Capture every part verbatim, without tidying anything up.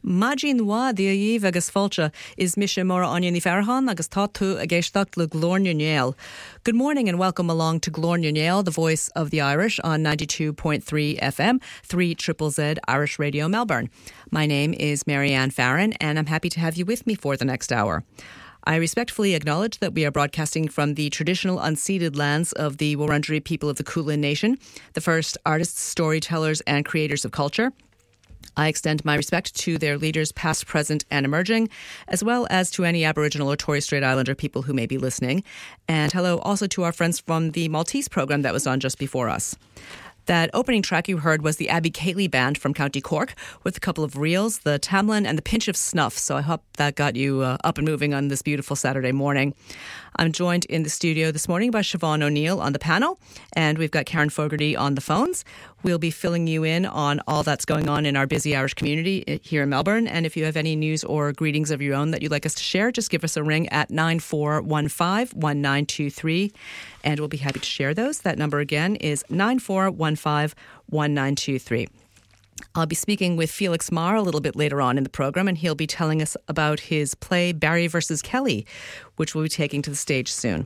Maji Nwa Díomh agus Fáilte is Misha Mora Onion Ní Farhan agus tá tú a géisteacht le Glórne Néal. Good morning and welcome along to Glórne Néal, the voice of the Irish on ninety-two point three F M, three Z Z Irish Radio Melbourne. My name is Marianne Farron and I'm happy to have you with me for the next hour. I respectfully acknowledge that we are broadcasting from the traditional unceded lands of the Wurundjeri people of the Kulin Nation, the first artists, storytellers and creators of culture. I extend my respect to their leaders past, present and emerging, as well as to any Aboriginal or Torres Strait Islander people who may be listening. And hello also to our friends from the Maltese programme that was on just before us. That opening track you heard was the Abby Catley Band from County Cork with a couple of reels, the Tamlin and the Pinch of Snuff. So I hope that got you uh, up and moving on this beautiful Saturday morning. I'm joined in the studio this morning by Siobhan O'Neill on the panel, and we've got Karen Fogarty on the phones. We'll be filling you in on all that's going on in our busy Irish community here in Melbourne. And if you have any news or greetings of your own that you'd like us to share, just give us a ring at nine four one five, one nine two three, and we'll be happy to share those. That number again is nine four one five, one nine two three. I'll be speaking with Felix Marr a little bit later on in the programme, and he'll be telling us about his play Barry versus Kelly, which we'll be taking to the stage soon.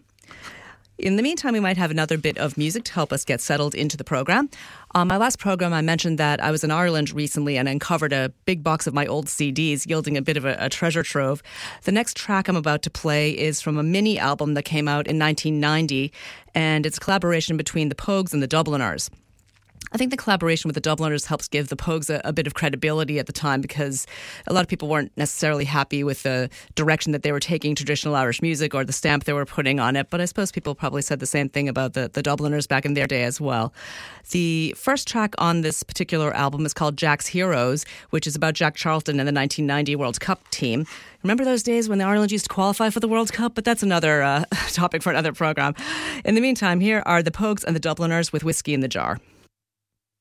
In the meantime, we might have another bit of music to help us get settled into the programme. On my last programme, I mentioned that I was in Ireland recently and uncovered a big box of my old C Ds, yielding a bit of a, a treasure trove. The next track I'm about to play is from a mini album that came out in nineteen ninety, and it's a collaboration between the Pogues and the Dubliners. I think the collaboration with the Dubliners helps give the Pogues a, a bit of credibility at the time, because a lot of people weren't necessarily happy with the direction that they were taking traditional Irish music or the stamp they were putting on it. But I suppose people probably said the same thing about the, the Dubliners back in their day as well. The first track on this particular album is called Jack's Heroes, which is about Jack Charlton and the nineteen ninety World Cup team. Remember those days when Ireland used to qualify for the World Cup? But that's another uh, topic for another programme. In the meantime, here are the Pogues and the Dubliners with Whiskey in the Jar.